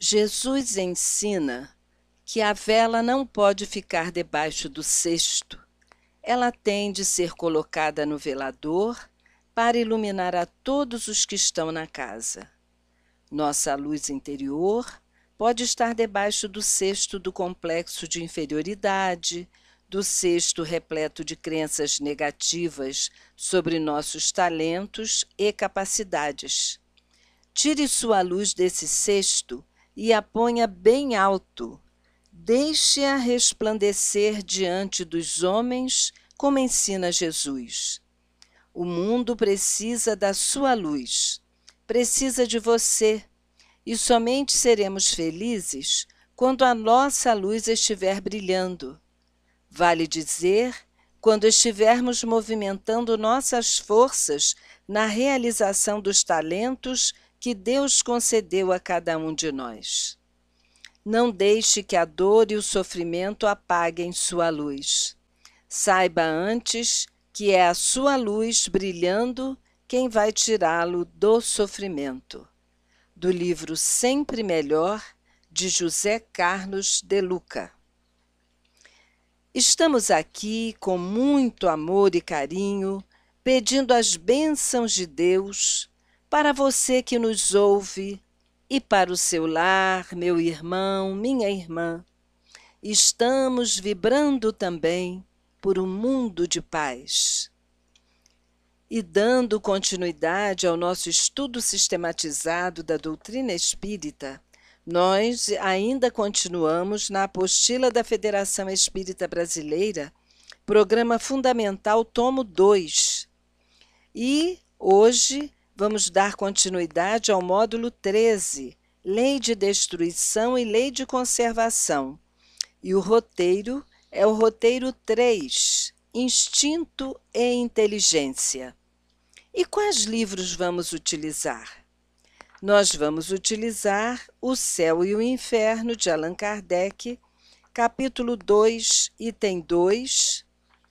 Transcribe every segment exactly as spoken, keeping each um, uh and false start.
Jesus ensina que a vela não pode ficar debaixo do cesto. Ela tem de ser colocada no velador para iluminar a todos os que estão na casa. Nossa luz interior pode estar debaixo do cesto do complexo de inferioridade, do cesto repleto de crenças negativas sobre nossos talentos e capacidades. Tire sua luz desse cesto e a ponha bem alto. Deixe-a resplandecer diante dos homens, como ensina Jesus. O mundo precisa da sua luz, precisa de você, e somente seremos felizes quando a nossa luz estiver brilhando. Vale dizer, quando estivermos movimentando nossas forças na realização dos talentos que Deus concedeu a cada um de nós. Não deixe que a dor e o sofrimento apaguem sua luz. Saiba antes que é a sua luz brilhando quem vai tirá-lo do sofrimento. Do livro Sempre Melhor, de José Carlos de Luca. Estamos aqui com muito amor e carinho, pedindo as bênçãos de Deus para você que nos ouve e para o seu lar, meu irmão, minha irmã. Estamos vibrando também por um mundo de paz. E dando continuidade ao nosso estudo sistematizado da doutrina espírita, nós ainda continuamos na apostila da Federação Espírita Brasileira, Programa Fundamental, tomo dois. E hoje vamos dar continuidade ao módulo treze, Lei de Destruição e Lei de Conservação. E o roteiro é o roteiro três, Instinto e Inteligência. E quais livros vamos utilizar? Nós vamos utilizar O Céu e o Inferno, de Allan Kardec, capítulo dois, item dois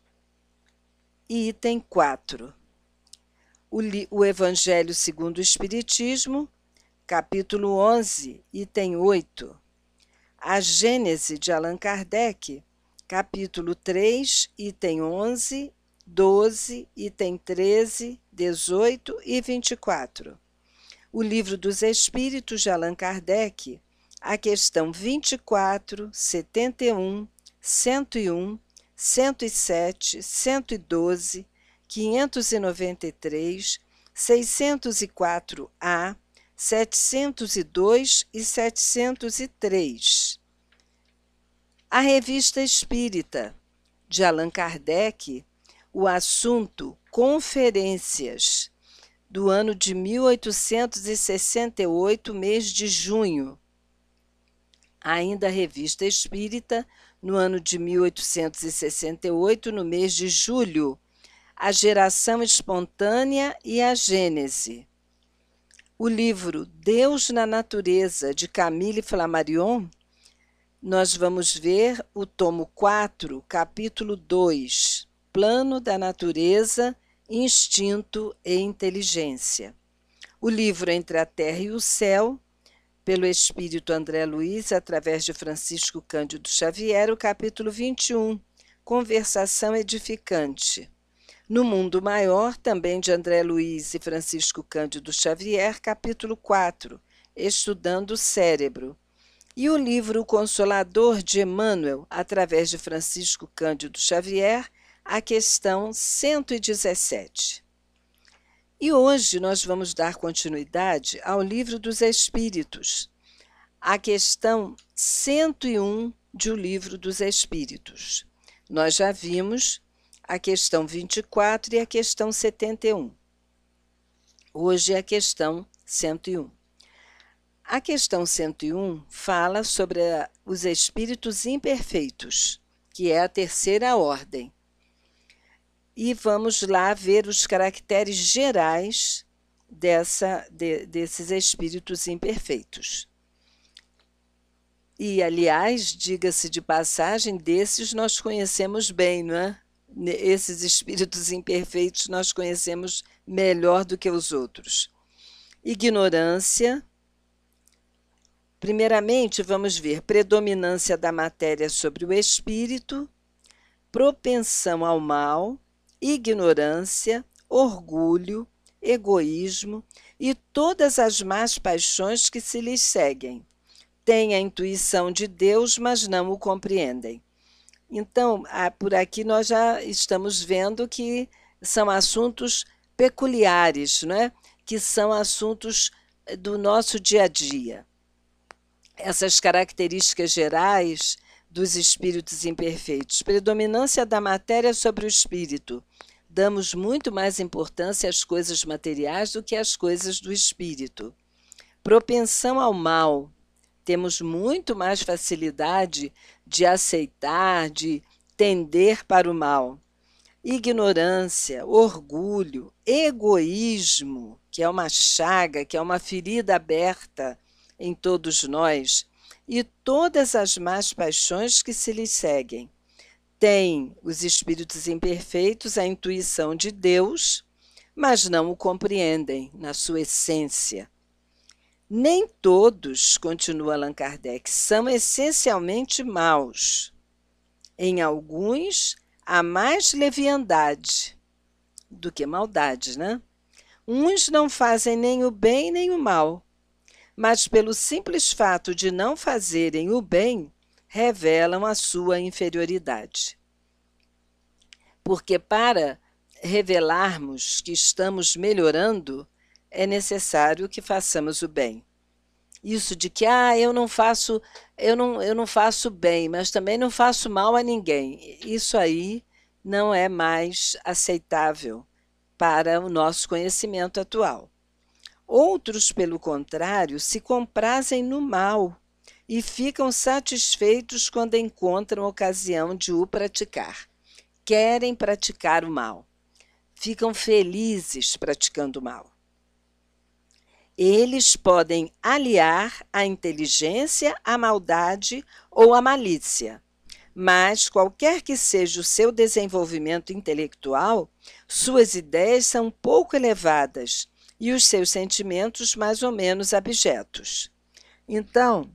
e item quatro. O, o Evangelho segundo o Espiritismo, capítulo onze, item oito. A Gênese, de Allan Kardec, capítulo três, item onze, doze, item treze, dezoito e vinte e quatro. O Livro dos Espíritos, de Allan Kardec, a questão vinte e quatro, setenta e um, cento e um, cento e sete, cento e doze, quinhentos e noventa e três, seiscentos e quatro A, setecentos e dois e setecentos e três. A Revista Espírita, de Allan Kardec, o assunto Conferências, do ano de mil oitocentos e sessenta e oito, mês de junho. Ainda a Revista Espírita, no ano de mil oitocentos e sessenta e oito, no mês de julho, a Geração Espontânea e a Gênese. O livro Deus na Natureza, de Camille Flammarion, nós vamos ver o tomo quatro, capítulo dois, Plano da Natureza, Instinto e Inteligência. O livro Entre a Terra e o Céu, pelo Espírito André Luiz, através de Francisco Cândido Xavier, o capítulo vinte e um, Conversação Edificante. No Mundo Maior, também de André Luiz e Francisco Cândido Xavier, capítulo quatro, Estudando o Cérebro. E o livro Consolador, de Emmanuel, através de Francisco Cândido Xavier, a questão cento e dezessete. E hoje nós vamos dar continuidade ao Livro dos Espíritos, a questão cento e um de O Livro dos Espíritos. Nós já vimos a questão vinte e quatro e a questão setenta e um. Hoje é a questão cento e um. A questão cento e um fala sobre a, os espíritos imperfeitos, que é a terceira ordem. E vamos lá ver os caracteres gerais dessa, de, desses espíritos imperfeitos. E, aliás, diga-se de passagem, desses nós conhecemos bem, não é? Esses espíritos imperfeitos nós conhecemos melhor do que os outros. Ignorância, Primeiramente, vamos ver predominância da matéria sobre o espírito, propensão ao mal, ignorância, orgulho, egoísmo e todas as más paixões que se lhes seguem. Têm a intuição de Deus, mas não o compreendem. Então, por aqui nós já estamos vendo que são assuntos peculiares, não é? Que são assuntos do nosso dia a dia. Essas características gerais dos espíritos imperfeitos. Predominância da matéria sobre o espírito. Damos muito mais importância às coisas materiais do que às coisas do espírito. Propensão ao mal. Temos muito mais facilidade de aceitar, de tender para o mal. Ignorância, orgulho, egoísmo, que é uma chaga, que é uma ferida aberta em todos nós, e todas as más paixões que se lhes seguem. Têm os espíritos imperfeitos a intuição de Deus, mas não o compreendem na sua essência. Nem todos, continua Allan Kardec, são essencialmente maus. Em alguns, há mais leviandade do que maldade, né? Uns não fazem nem o bem nem o mal, mas pelo simples fato de não fazerem o bem, revelam a sua inferioridade. Porque para revelarmos que estamos melhorando, é necessário que façamos o bem. Isso de que ah, eu não faço, eu não, eu não faço bem, mas também não faço mal a ninguém. Isso aí não é mais aceitável para o nosso conhecimento atual. Outros, pelo contrário, se comprazem no mal e ficam satisfeitos quando encontram ocasião de o praticar. Querem praticar o mal. Ficam felizes praticando o mal. Eles podem aliar a inteligência à maldade ou à malícia, mas qualquer que seja o seu desenvolvimento intelectual, suas ideias são pouco elevadas e os seus sentimentos mais ou menos abjetos. Então,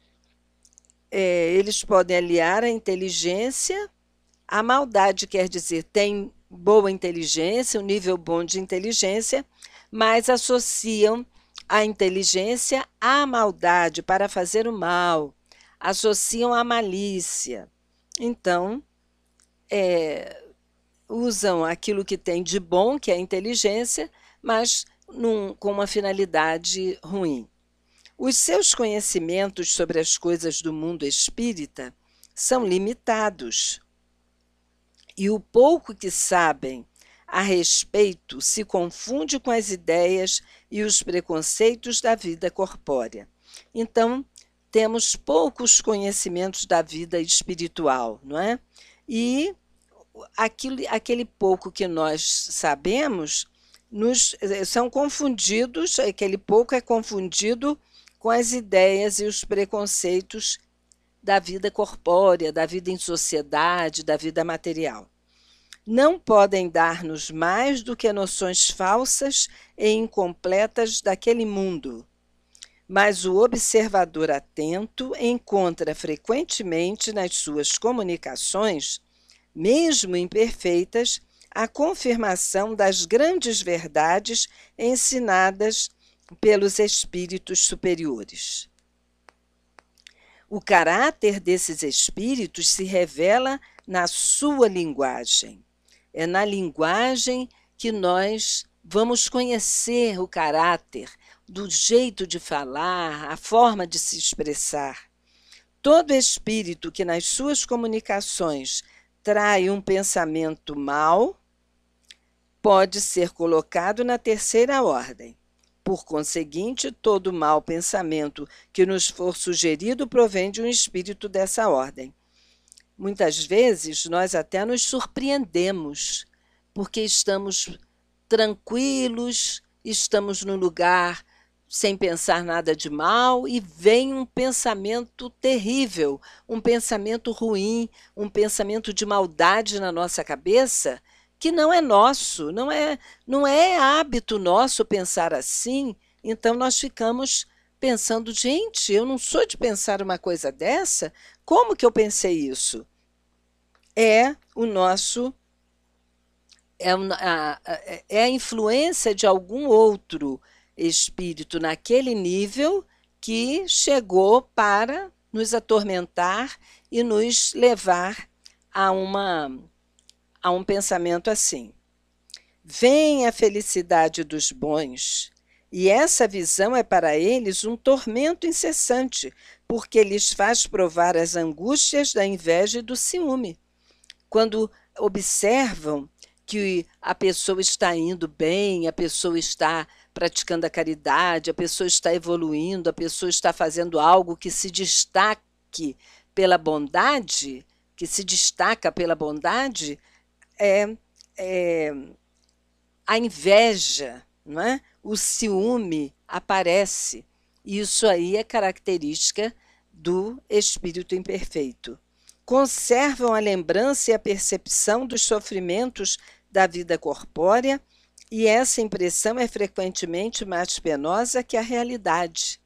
é, eles podem aliar a inteligência à maldade, quer dizer, tem boa inteligência, um nível bom de inteligência, mas associam a inteligência à maldade para fazer o mal, associam à malícia. Então, é, usam aquilo que tem de bom, que é a inteligência, mas num, com uma finalidade ruim. Os seus conhecimentos sobre as coisas do mundo espírita são limitados, e o pouco que sabem a respeito se confunde com as ideias e os preconceitos da vida corpórea. Então, temos poucos conhecimentos da vida espiritual, não é? E aquilo, aquele pouco que nós sabemos nos, são confundidos, aquele pouco é confundido com as ideias e os preconceitos da vida corpórea, da vida em sociedade, da vida material. Não podem dar-nos mais do que noções falsas e incompletas daquele mundo. Mas o observador atento encontra frequentemente nas suas comunicações, mesmo imperfeitas, a confirmação das grandes verdades ensinadas pelos espíritos superiores. O caráter desses espíritos se revela na sua linguagem. É na linguagem que nós vamos conhecer o caráter, do jeito de falar, a forma de se expressar. Todo espírito que nas suas comunicações trai um pensamento mau pode ser colocado na terceira ordem. Por conseguinte, todo mau pensamento que nos for sugerido provém de um espírito dessa ordem. Muitas vezes, nós até nos surpreendemos, porque estamos tranquilos, estamos num lugar sem pensar nada de mal e vem um pensamento terrível, um pensamento ruim, um pensamento de maldade na nossa cabeça, que não é nosso, não é, não é hábito nosso pensar assim, então nós ficamos pensando, gente, eu não sou de pensar uma coisa dessa? Como que eu pensei isso? É o nosso, é a, é a influência de algum outro espírito naquele nível que chegou para nos atormentar e nos levar a, uma, a um pensamento assim. Vem a felicidade dos bons, e essa visão é para eles um tormento incessante, porque lhes faz provar as angústias da inveja e do ciúme. Quando observam que a pessoa está indo bem, a pessoa está praticando a caridade, a pessoa está evoluindo, a pessoa está fazendo algo que se destaque pela bondade, que se destaca pela bondade, é, é a inveja, não é? O ciúme aparece. Isso aí é característica do espírito imperfeito. Conservam a lembrança e a percepção dos sofrimentos da vida corpórea, e essa impressão é frequentemente mais penosa que a realidade.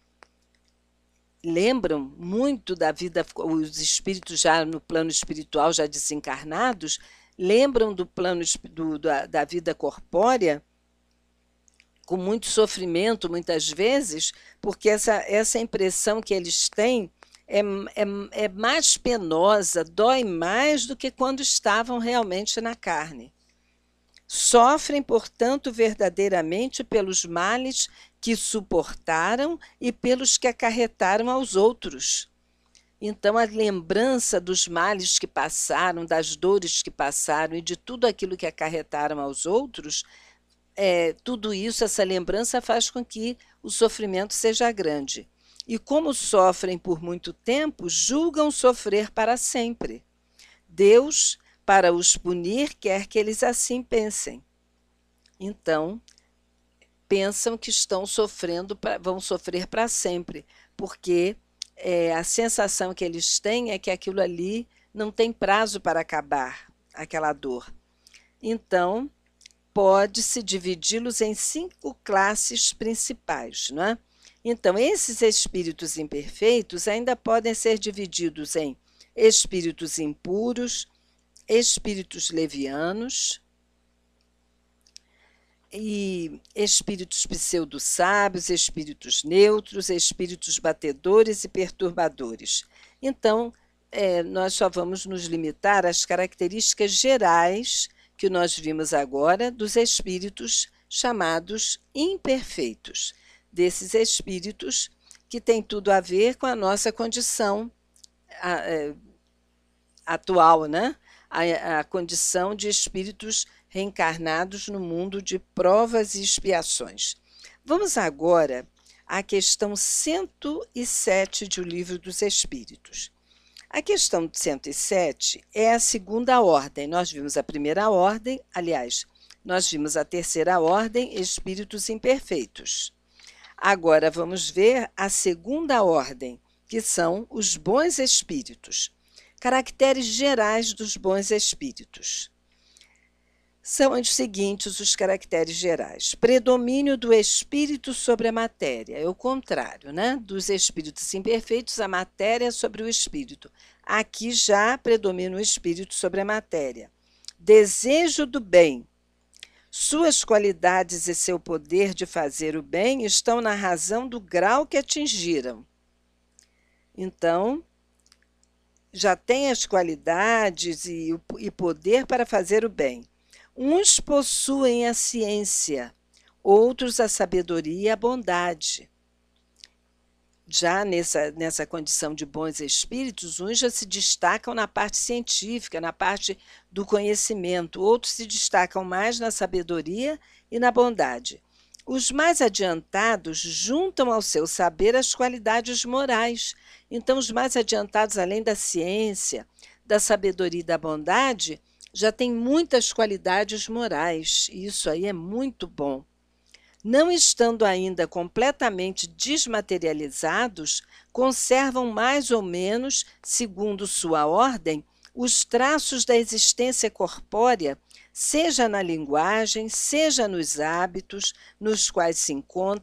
Lembram muito da vida, os espíritos já no plano espiritual, já desencarnados, lembram do plano do, da, da vida corpórea com muito sofrimento, muitas vezes, porque essa, essa impressão que eles têm é, é, é mais penosa, dói mais do que quando estavam realmente na carne. Sofrem, portanto, verdadeiramente pelos males que suportaram e pelos que acarretaram aos outros. Então, a lembrança dos males que passaram, das dores que passaram e de tudo aquilo que acarretaram aos outros, é, tudo isso, essa lembrança faz com que o sofrimento seja grande. E como sofrem por muito tempo, julgam sofrer para sempre. Deus, para os punir, quer que eles assim pensem. Então, pensam que estão sofrendo, pra, vão sofrer para sempre, porque é, a sensação que eles têm é que aquilo ali não tem prazo para acabar, aquela dor. Então, pode-se dividi-los em cinco classes principais, não é? Então, esses espíritos imperfeitos ainda podem ser divididos em espíritos impuros, espíritos levianos e espíritos pseudo-sábios, espíritos neutros, espíritos batedores e perturbadores. Então, é, nós só vamos nos limitar às características gerais que nós vimos agora dos espíritos chamados imperfeitos, desses espíritos que têm tudo a ver com a nossa condição a, a, atual, né? A, a condição de espíritos reencarnados no mundo de provas e expiações. Vamos agora à questão cento e sete do Livro dos Espíritos. A questão cento e sete é a segunda ordem. Nós vimos a primeira ordem, aliás, nós vimos a terceira ordem, espíritos imperfeitos. Agora vamos ver a segunda ordem, que são os bons espíritos. Caracteres gerais dos bons espíritos. São os seguintes os caracteres gerais. Predomínio do espírito sobre a matéria. É o contrário, né? Dos espíritos imperfeitos, a matéria sobre o espírito. Aqui já predomina o espírito sobre a matéria. Desejo do bem. Suas qualidades e seu poder de fazer o bem estão na razão do grau que atingiram. Então, já tem as qualidades e o e poder para fazer o bem. Uns possuem a ciência, outros a sabedoria e a bondade. Já nessa, nessa condição de bons espíritos, uns já se destacam na parte científica, na parte do conhecimento, outros se destacam mais na sabedoria e na bondade. Os mais adiantados juntam ao seu saber as qualidades morais. Então, os mais adiantados, além da ciência, da sabedoria e da bondade, já têm muitas qualidades morais, e isso aí é muito bom. Não estando ainda completamente desmaterializados, conservam mais ou menos, segundo sua ordem, os traços da existência corpórea, seja na linguagem, seja nos hábitos nos quais se encontram,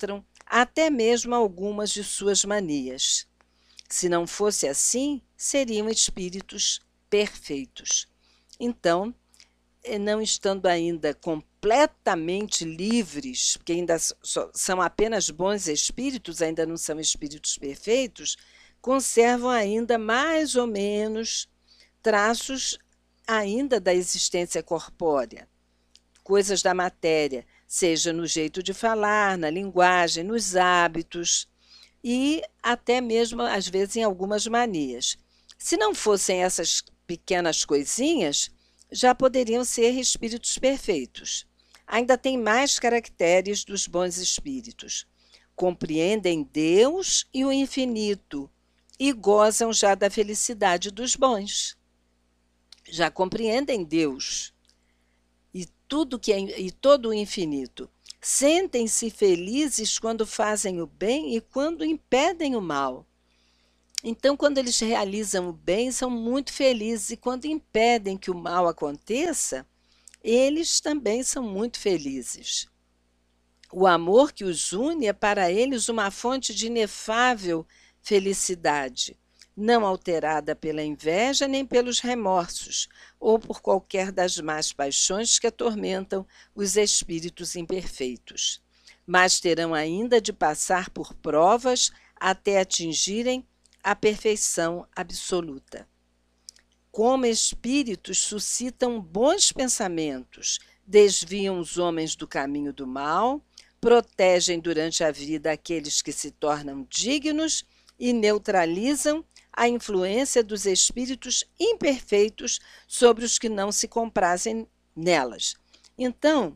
até mesmo algumas de suas manias. Se não fosse assim, seriam espíritos perfeitos. Então, não estando ainda completamente livres, porque ainda são apenas bons espíritos, ainda não são espíritos perfeitos, conservam ainda mais ou menos traços ainda da existência corpórea, coisas da matéria, seja no jeito de falar, na linguagem, nos hábitos e até mesmo, às vezes, em algumas manias. Se não fossem essas pequenas coisinhas, já poderiam ser espíritos perfeitos. Ainda tem mais caracteres dos bons espíritos. Compreendem Deus e o infinito e gozam já da felicidade dos bons. Já compreendem Deus e tudo que é, e todo o infinito. Sentem-se felizes quando fazem o bem e quando impedem o mal. Então, quando eles realizam o bem, são muito felizes, e quando impedem que o mal aconteça, eles também são muito felizes. O amor que os une é para eles uma fonte de inefável felicidade, não alterada pela inveja nem pelos remorsos, ou por qualquer das más paixões que atormentam os espíritos imperfeitos. Mas terão ainda de passar por provas até atingirem a perfeição absoluta. Como espíritos, suscitam bons pensamentos, desviam os homens do caminho do mal, protegem durante a vida aqueles que se tornam dignos e neutralizam a influência dos espíritos imperfeitos sobre os que não se comprazem nelas. Então,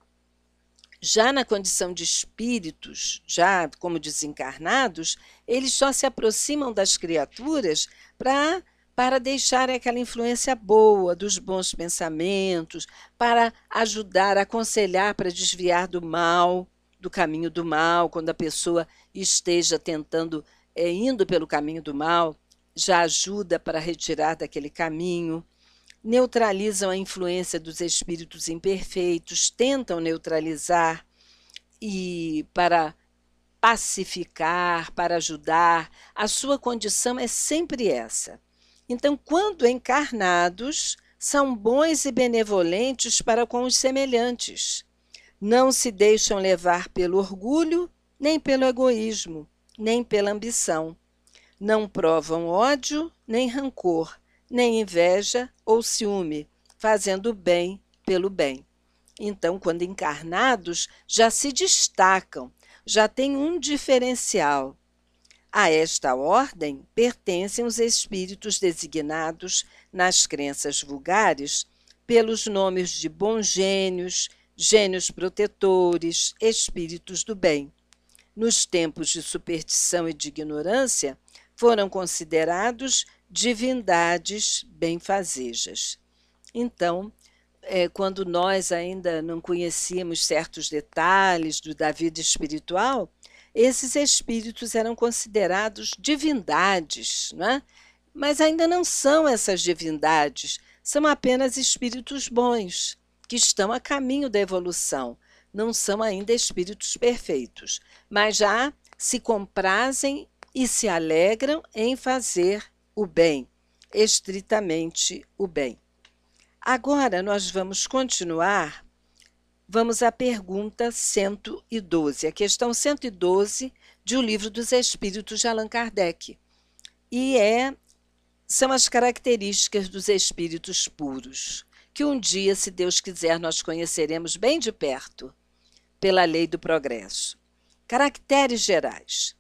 já na condição de espíritos, já como desencarnados, eles só se aproximam das criaturas para para deixar aquela influência boa dos bons pensamentos, para ajudar, aconselhar para desviar do mal, do caminho do mal, quando a pessoa esteja tentando, é, indo pelo caminho do mal, já ajuda para retirar daquele caminho. Neutralizam a influência dos espíritos imperfeitos, tentam neutralizar e para pacificar, para ajudar. A sua condição é sempre essa. Então, quando encarnados, são bons e benevolentes para com os semelhantes. Não se deixam levar pelo orgulho, nem pelo egoísmo, nem pela ambição. Não provam ódio, nem rancor, nem inveja ou ciúme, fazendo o bem pelo bem. Então, quando encarnados, já se destacam, já têm um diferencial. A esta ordem pertencem os espíritos designados nas crenças vulgares pelos nomes de bons gênios, gênios protetores, espíritos do bem. Nos tempos de superstição e de ignorância, foram considerados divindades benfazejas. Então, é, quando nós ainda não conhecíamos certos detalhes do, da vida espiritual, esses espíritos eram considerados divindades, não é? Mas ainda não são essas divindades, são apenas espíritos bons, que estão a caminho da evolução. Não são ainda espíritos perfeitos, mas já se comprazem e se alegram em fazer o bem, estritamente o bem. Agora nós vamos continuar, vamos à pergunta cento e doze, a questão cento e doze de O Livro dos Espíritos de Allan Kardec. E é, são as características dos espíritos puros, que um dia, se Deus quiser, nós conheceremos bem de perto, pela lei do progresso. Caracteres gerais.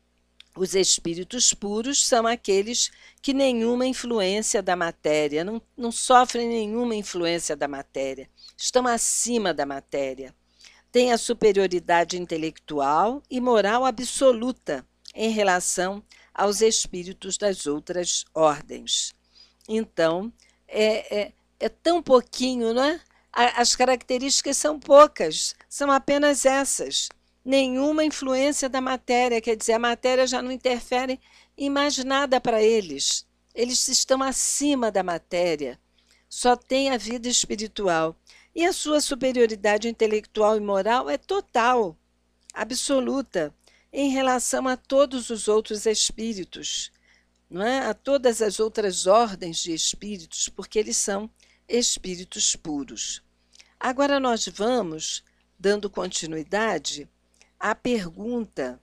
Os espíritos puros são aqueles que nenhuma influência da matéria, não, não sofrem nenhuma influência da matéria, estão acima da matéria, têm a superioridade intelectual e moral absoluta em relação aos espíritos das outras ordens. Então, é, é, é tão pouquinho, não é? As características são poucas, são apenas essas. Nenhuma influência da matéria, quer dizer, a matéria já não interfere em mais nada para eles. Eles estão acima da matéria, só tem a vida espiritual. E a sua superioridade intelectual e moral é total, absoluta. em relação a todos os outros espíritos, não é? A todas as outras ordens de espíritos, porque eles são espíritos puros. Agora nós vamos dando continuidade à pergunta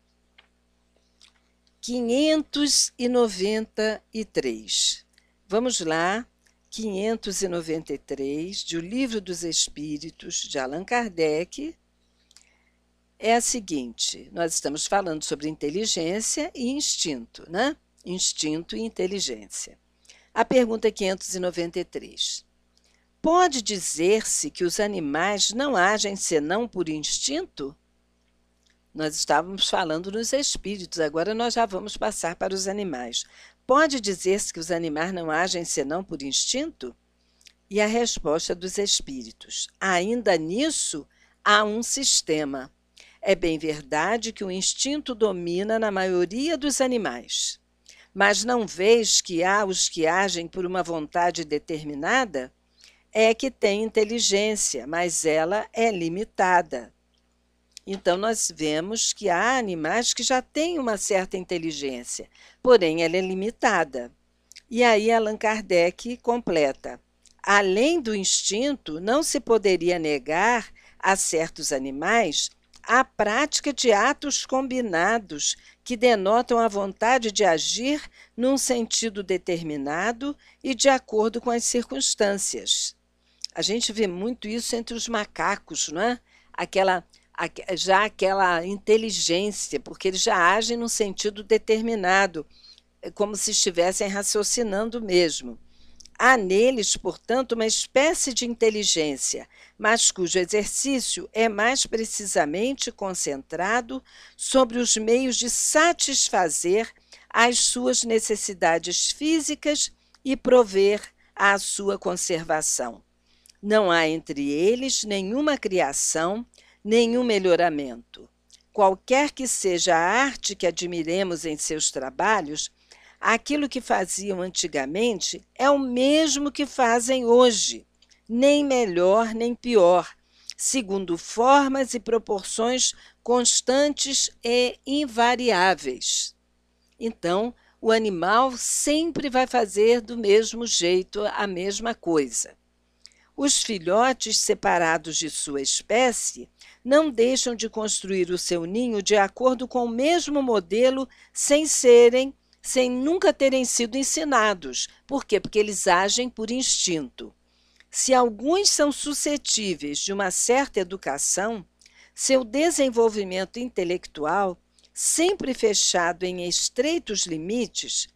quinhentos e noventa e três. Vamos lá, quinhentos e noventa e três, de O Livro dos Espíritos, de Allan Kardec, é a seguinte: nós estamos falando sobre inteligência e instinto, né? Instinto e inteligência. A pergunta quinhentos e noventa e três. Pode dizer-se que os animais não agem senão por instinto? Nós estávamos falando nos espíritos, agora nós já vamos passar para os animais. Pode dizer-se que os animais não agem senão por instinto? E a resposta dos espíritos: ainda nisso há um sistema. É bem verdade que o instinto domina na maioria dos animais. Mas não vês que há os que agem por uma vontade determinada? É que têm inteligência, mas ela é limitada. Então, nós vemos que há animais que já têm uma certa inteligência, porém ela é limitada. E aí Allan Kardec completa: além do instinto, não se poderia negar a certos animais a prática de atos combinados que denotam a vontade de agir num sentido determinado e de acordo com as circunstâncias. A gente vê muito isso entre os macacos, não é? Aquela, já aquela inteligência, porque eles já agem num sentido determinado, como se estivessem raciocinando mesmo. Há neles, portanto, uma espécie de inteligência, mas cujo exercício é mais precisamente concentrado sobre os meios de satisfazer as suas necessidades físicas e prover à sua conservação. Não há entre eles nenhuma criação, nenhum melhoramento. Qualquer que seja a arte que admiremos em seus trabalhos, aquilo que faziam antigamente é o mesmo que fazem hoje, nem melhor nem pior, segundo formas e proporções constantes e invariáveis. Então, o animal sempre vai fazer do mesmo jeito a mesma coisa. Os filhotes separados de sua espécie não deixam de construir o seu ninho de acordo com o mesmo modelo sem serem sem nunca terem sido ensinados. Por quê? Porque eles agem por instinto. Se alguns são suscetíveis de uma certa educação, seu desenvolvimento intelectual, sempre fechado em estreitos limites,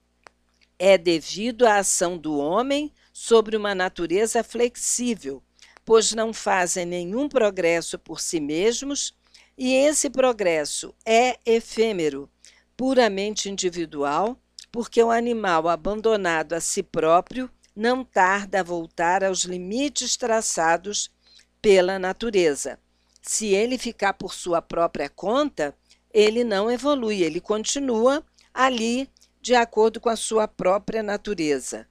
é devido à ação do homem sobre uma natureza flexível, pois não fazem nenhum progresso por si mesmos, e esse progresso é efêmero, puramente individual, porque o animal abandonado a si próprio não tarda a voltar aos limites traçados pela natureza. Se ele ficar por sua própria conta, ele não evolui, ele continua ali de acordo com a sua própria natureza.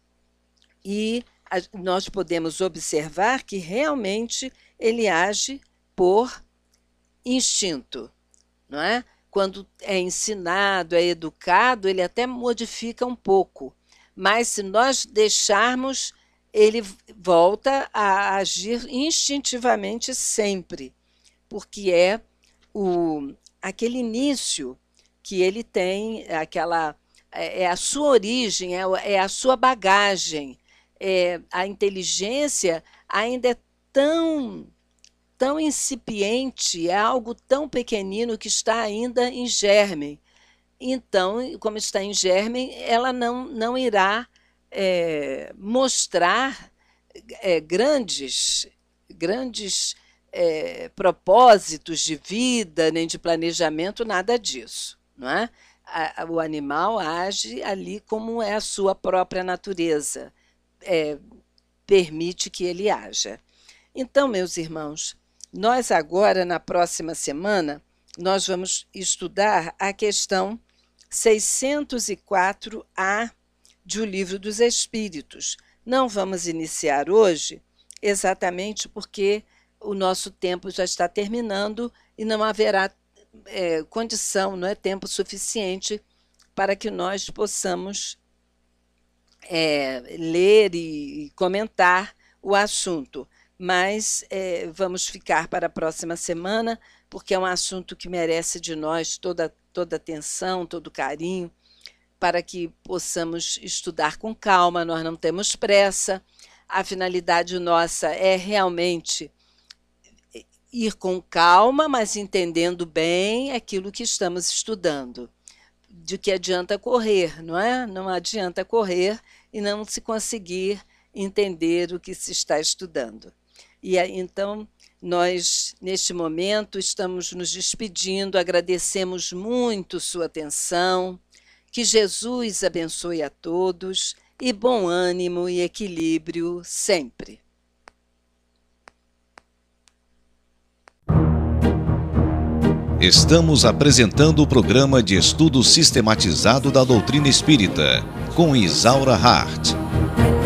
E a, nós podemos observar que realmente ele age por instinto, não é? Quando é ensinado, é educado, ele até modifica um pouco. Mas se nós deixarmos, ele volta a agir instintivamente sempre, porque é o, aquele início que ele tem, aquela, é, é a sua origem, é, é a sua bagagem. É, a inteligência ainda é tão... tão incipiente, é algo tão pequenino que está ainda em germe. Então, como está em germe, ela não, não irá é, mostrar é, grandes, grandes é, propósitos de vida, nem de planejamento, nada disso, não é? A, o animal age ali como é a sua própria natureza, é, permite que ele haja. Então, meus irmãos, nós agora, na próxima semana, nós vamos estudar a questão seiscentos e quatro A de O Livro dos Espíritos. Não vamos iniciar hoje, exatamente porque o nosso tempo já está terminando e não haverá é, condição, não é tempo suficiente para que nós possamos é, ler e comentar o assunto. Mas é, vamos ficar para a próxima semana, porque é um assunto que merece de nós toda, toda atenção, todo carinho, para que possamos estudar com calma. Nós não temos pressa, a finalidade nossa é realmente ir com calma, mas entendendo bem aquilo que estamos estudando. De que adianta correr, não é? Não adianta correr e não se conseguir entender o que se está estudando. E então, nós, neste momento, estamos nos despedindo, agradecemos muito sua atenção, que Jesus abençoe a todos e bom ânimo e equilíbrio sempre. Estamos apresentando o programa de estudo sistematizado da doutrina espírita, com Isaura Hart.